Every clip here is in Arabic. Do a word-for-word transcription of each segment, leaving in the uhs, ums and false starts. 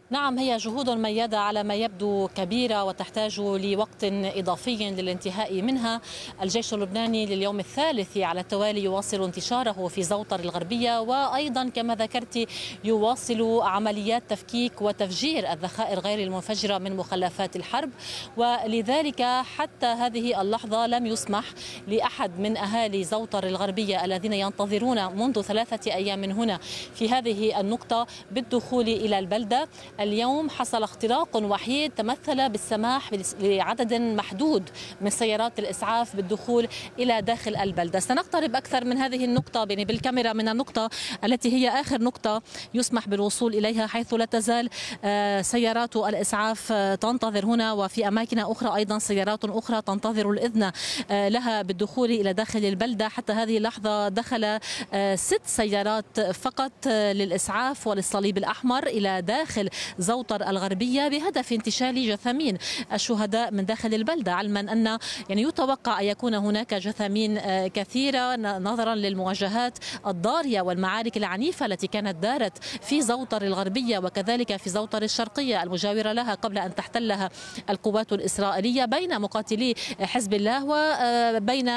نعم، هي جهود ميادة على ما يبدو كبيرة وتحتاج لوقت إضافي للانتهاء منها. الجيش اللبناني لليوم الثالث على التوالي يواصل انتشاره في زوطر الغربية، وأيضا كما ذكرت يواصل عمليات تفكيك وتفجير الذخائر غير المنفجرة من مخلفات الحرب. ولذلك حتى هذه اللحظة لم يسمح لأحد من أهالي زوطر الغربية الذين ينتظرون منذ ثلاثة أيام من هنا في هذه النقطة بالدخول إلى البلدة. اليوم حصل اختراق وحيد تمثل بالسماح لعدد محدود من سيارات الإسعاف بالدخول إلى داخل البلدة. سنقترب أكثر من هذه النقطة بالكاميرا من النقطة التي هي آخر نقطة يسمح بالوصول إليها، حيث لا تزال سيارات الإسعاف تنتظر هنا، وفي أماكن أخرى أيضا سيارات أخرى تنتظر الإذن لها بالدخول إلى داخل البلدة. حتى هذه اللحظة دخل ست سيارات فقط للإسعاف وللصليب الأحمر إلى داخل زوطر الغربية بهدف انتشال جثامين الشهداء من داخل البلدة، علما أن يعني يتوقع أن يكون هناك جثامين كثيرة نظرا للمواجهات الضارية والمعارك العنيفة التي كانت دارت في زوطر الغربية وكذلك في زوطر الشرقية المجاورة لها قبل أن تحتلها القوات الإسرائيلية بين مقاتلي حزب الله وبين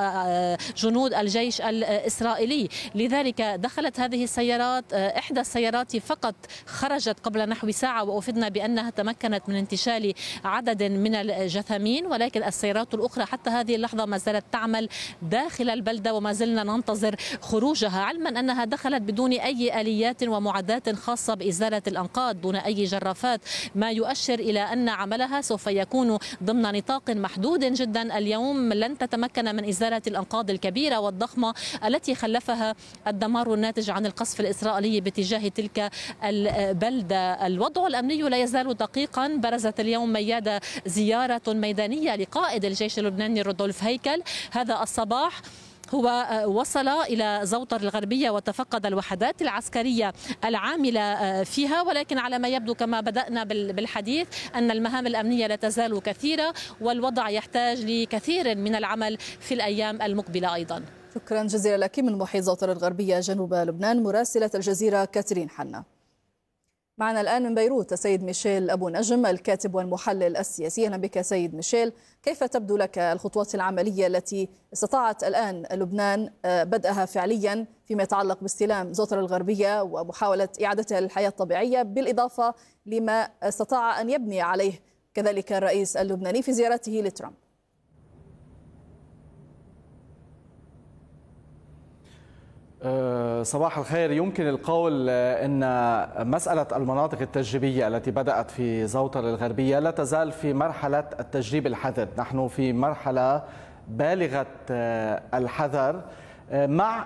جنود الجيش الإسرائيلي. لذلك دخلت هذه السيارات، إحدى السيارات فقط خرجت قبل نحو ساعة وأفدنا بأنها تمكنت من انتشال عدد من الجثامين، ولكن السيارات الأخرى حتى هذه اللحظة ما زالت تعمل داخل البلدة وما زلنا ننتظر خروجها، علما أنها دخلت بدون أي آليات ومعدات خاصة بإزالة الأنقاض، دون أي جرافات، ما يؤشر إلى أن عملها سوف يكون ضمن نطاق محدود جدا. اليوم لن تتمكن من إزالة الأنقاض الكبيرة والضخمة التي خلفها الدمار الناتج عن القصف الإسرائيلي باتجاه تلك البلدة. الوضع الأمني لا يزال دقيقا. برزت اليوم ميادة زيارة ميدانية لقائد الجيش اللبناني رودولف هيكل هذا الصباح. هو وصل إلى زوطر الغربية وتفقد الوحدات العسكرية العاملة فيها، ولكن على ما يبدو كما بدأنا بالحديث أن المهام الأمنية لا تزال كثيرة والوضع يحتاج لكثير من العمل في الأيام المقبلة أيضا. شكرا جزيلا لك من محيط زوطر الغربية جنوب لبنان مراسلة الجزيرة كاترين حنا. معنا الآن من بيروت السيد ميشيل أبو نجم الكاتب والمحلل السياسي. أهلا بك سيد ميشيل، كيف تبدو لك الخطوات العملية التي استطاعت الآن لبنان بدأها فعليا فيما يتعلق باستلام زوطر الغربية ومحاولة إعادتها للحياة الطبيعية، بالإضافة لما استطاع أن يبني عليه كذلك الرئيس اللبناني في زيارته لترامب؟ صباح الخير. يمكن القول أن مسألة المناطق التجريبية التي بدأت في زوطر الغربية لا تزال في مرحلة التجريب الحذر. نحن في مرحلة بالغة الحذر مع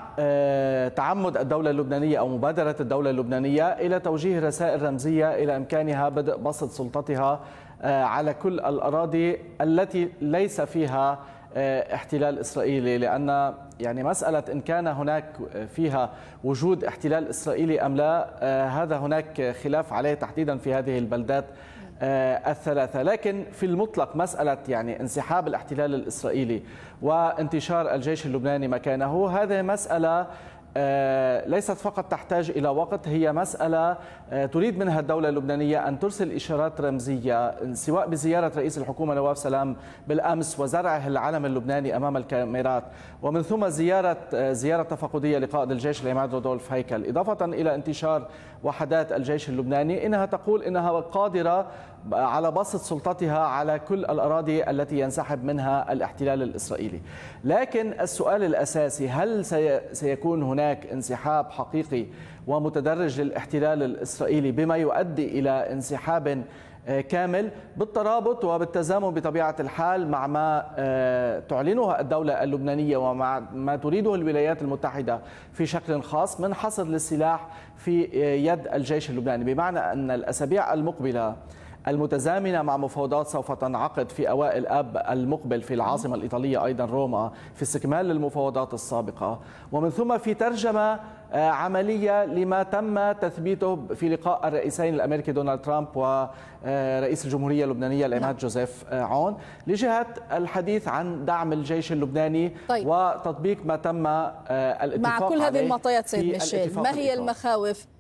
تعمد الدولة اللبنانية أو مبادرة الدولة اللبنانية إلى توجيه رسائل رمزية إلى إمكانها بدء بسط سلطتها على كل الأراضي التي ليس فيها احتلال إسرائيلي، لأن يعني مسألة إن كان هناك فيها وجود احتلال إسرائيلي أم لا هذا هناك خلاف عليه تحديدا في هذه البلدات الثلاثة. لكن في المطلق مسألة يعني انسحاب الاحتلال الإسرائيلي وانتشار الجيش اللبناني مكانه، هذه مسألة ليست فقط تحتاج إلى وقت، هي مسألة تريد منها الدولة اللبنانية أن ترسل إشارات رمزية، سواء بزيارة رئيس الحكومة نواف سلام بالأمس وزرعه العلم اللبناني أمام الكاميرات، ومن ثم زيارة زيارة تفقدية لقائد الجيش العماد رودولف هيكل، إضافة إلى انتشار وحدات الجيش اللبناني. إنها تقول إنها قادرة على بسط سلطتها على كل الأراضي التي ينسحب منها الاحتلال الإسرائيلي. لكن السؤال الأساسي، هل سيكون هناك انسحاب حقيقي ومتدرج للاحتلال الإسرائيلي بما يؤدي إلى انسحاب كامل بالترابط وبالتزامن بطبيعة الحال مع ما تعلنها الدولة اللبنانية ومع ما تريده الولايات المتحدة في شكل خاص من حصر للسلاح في يد الجيش اللبناني، بمعنى أن الأسابيع المقبلة المتزامنة مع مفاوضات سوف تنعقد في أوائل آب المقبل في العاصمة الإيطالية أيضا روما في استكمال للمفاوضات السابقة، ومن ثم في ترجمة عملية لما تم تثبيته في لقاء الرئيسين الأمريكي دونالد ترامب ورئيس الجمهورية اللبنانية العماد جوزيف عون لجهة الحديث عن دعم الجيش اللبناني. طيب. وتطبيق ما تم الاتفاق مع كل هذه عليه المعطيات سيد ميشيل، ما هي الإيطالي. المخاوف